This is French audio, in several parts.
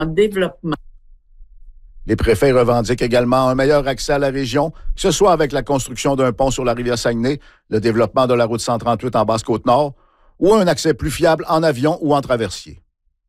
développement. Les préfets revendiquent également un meilleur accès à la région, que ce soit avec la construction d'un pont sur la rivière Saguenay, le développement de la route 138 en Basse-Côte-Nord ou un accès plus fiable en avion ou en traversier.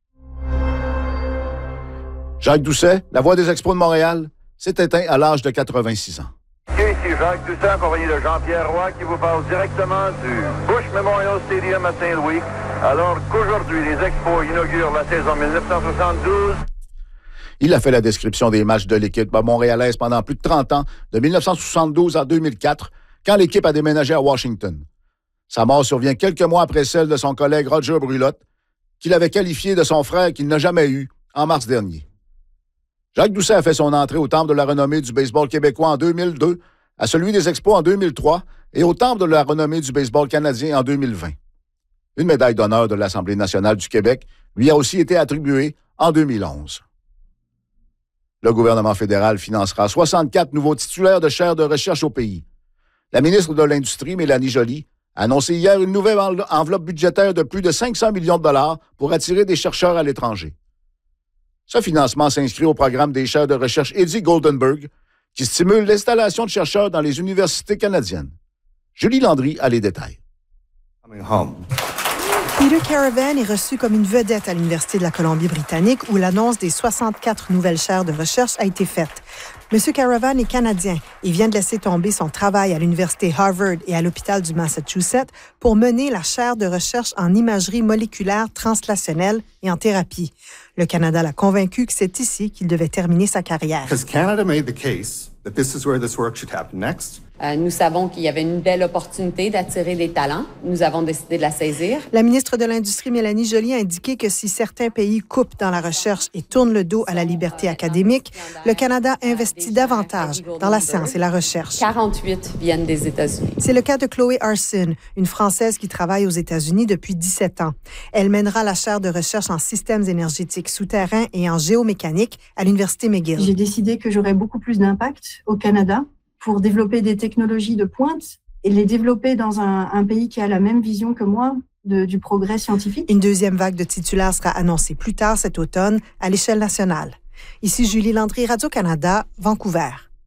Jacques Doucet, la voix des Expos de Montréal, s'est éteint à l'âge de 86 ans. Ici Jacques Doucet, accompagné de Jean-Pierre Roy, qui vous parle directement du Bush Memorial Stadium à Saint-Louis, alors qu'aujourd'hui, les Expos inaugurent la saison 1972. Il a fait la description des matchs de l'équipe montréalaise pendant plus de 30 ans, de 1972 à 2004, quand l'équipe a déménagé à Washington. Sa mort survient quelques mois après celle de son collègue Roger Brulotte, qu'il avait qualifié de son frère qu'il n'a jamais eu en mars dernier. Jacques Doucet a fait son entrée au Temple de la renommée du baseball québécois en 2002, à celui des Expos en 2003 et au Temple de la renommée du baseball canadien en 2020. Une médaille d'honneur de l'Assemblée nationale du Québec lui a aussi été attribuée en 2011. Le gouvernement fédéral financera 64 nouveaux titulaires de chaires de recherche au pays. La ministre de l'Industrie, Mélanie Joly, a annoncé hier une nouvelle enveloppe budgétaire de plus de 500 millions de dollars pour attirer des chercheurs à l'étranger. Ce financement s'inscrit au programme des chaires de recherche Eddie Goldenberg, qui stimule l'installation de chercheurs dans les universités canadiennes. Julie Landry a les détails. Peter Caravan est reçu comme une vedette à l'Université de la Colombie-Britannique où l'annonce des 64 nouvelles chaires de recherche a été faite. M. Caravan est canadien et vient de laisser tomber son travail à l'Université Harvard et à l'hôpital du Massachusetts pour mener la chaire de recherche en imagerie moléculaire translationnelle et en thérapie. Le Canada l'a convaincu que c'est ici qu'il devait terminer sa carrière. Because Canada made the case that this is where this work should happen next. Nous savons qu'il y avait une belle opportunité d'attirer des talents. Nous avons décidé de la saisir. La ministre de l'Industrie, Mélanie Joly, a indiqué que si certains pays coupent dans la recherche et tournent le dos à la liberté académique, le Canada investit davantage dans la science et la recherche. 48 viennent des États-Unis. C'est le cas de Chloé Arson, une Française qui travaille aux États-Unis depuis 17 ans. Elle mènera la chaire de recherche en systèmes énergétiques souterrains et en géomécanique à l'Université McGill. J'ai décidé que j'aurais beaucoup plus d'impact au Canada pour développer des technologies de pointe et les développer dans un pays qui a la même vision que moi du progrès scientifique. Une deuxième vague de titulaires sera annoncée plus tard cet automne à l'échelle nationale. Ici Julie Landry, Radio-Canada, Vancouver.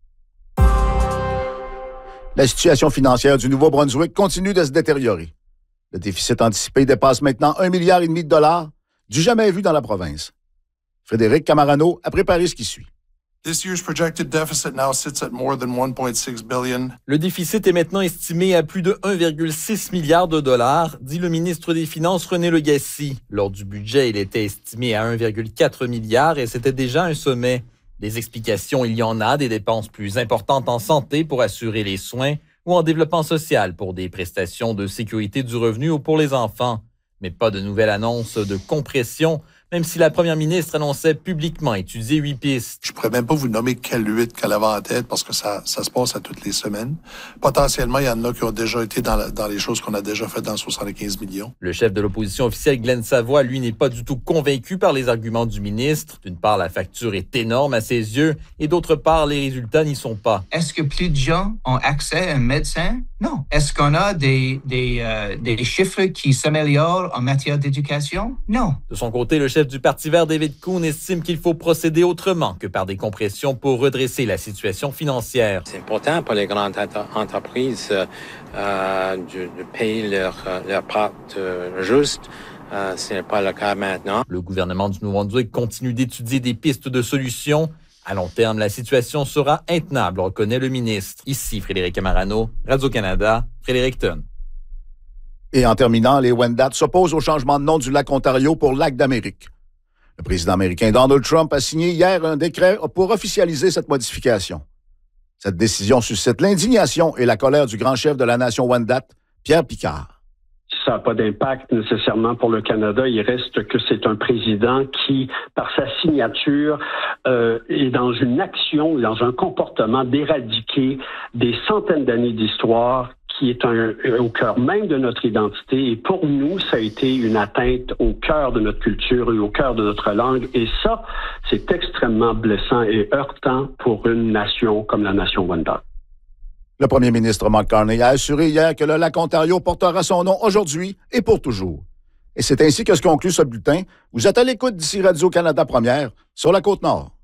La situation financière du Nouveau-Brunswick continue de se détériorer. Le déficit anticipé dépasse maintenant 1,5 milliard de dollars, du jamais vu dans la province. Frédéric Camarano a préparé ce qui suit. This year's projected deficit now sits at more than 1.6 billion. Le déficit est maintenant estimé à plus de 1,6 milliard de dollars, dit le ministre des Finances René Legacy. Lors du budget, il était estimé à 1,4 milliard et c'était déjà un sommet. Des explications, il y en a, des dépenses plus importantes en santé pour assurer les soins ou en développement social pour des prestations de sécurité du revenu ou pour les enfants. Mais pas de nouvelle annonce de compression, même si la première ministre annonçait publiquement étudier 8 pistes. Je pourrais même pas vous nommer quelle 8 qu'elle avait en tête parce que ça se passe à toutes les semaines. Potentiellement, il y en a qui ont déjà été dans les choses qu'on a déjà faites dans 75 millions. Le chef de l'opposition officielle, Glenn Savoie, lui, n'est pas du tout convaincu par les arguments du ministre. D'une part, la facture est énorme à ses yeux et d'autre part, les résultats n'y sont pas. Est-ce que plus de gens ont accès à un médecin? Non. Est-ce qu'on a des chiffres qui s'améliorent en matière d'éducation? Non. De son côté, le chef du Parti vert, David Kuhn, estime qu'il faut procéder autrement que par des compressions pour redresser la situation financière. C'est important pour les grandes entreprises de payer leur part juste. Ce n'est pas le cas maintenant. Le gouvernement du Nouveau-Brunswick continue d'étudier des pistes de solutions. À long terme, la situation sera intenable, reconnaît le ministre. Ici, Frédéric Camarano, Radio-Canada, Fredericton. Et en terminant, les Wendat s'opposent au changement de nom du lac Ontario pour Lac d'Amérique. Le président américain Donald Trump a signé hier un décret pour officialiser cette modification. Cette décision suscite l'indignation et la colère du grand chef de la nation Wendat, Pierre Picard. Ça n'a pas d'impact nécessairement pour le Canada. Il reste que c'est un président qui, par sa signature, est dans une action, dans un comportement d'éradiquer des centaines d'années d'histoire qui est au cœur même de notre identité. Et pour nous, ça a été une atteinte au cœur de notre culture et au cœur de notre langue. Et ça, c'est extrêmement blessant et heurtant pour une nation comme la nation Wendat. Le premier ministre Mark Carney a assuré hier que le lac Ontario portera son nom aujourd'hui et pour toujours. Et c'est ainsi que se conclut ce bulletin. Vous êtes à l'écoute d'ici Radio-Canada Première, sur la Côte-Nord.